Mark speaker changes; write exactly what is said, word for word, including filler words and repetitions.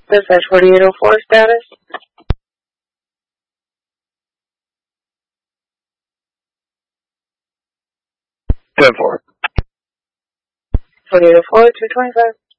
Speaker 1: Dispatch forty-eight oh four status.
Speaker 2: ten four.
Speaker 1: forty-eight oh four, two twenty-five.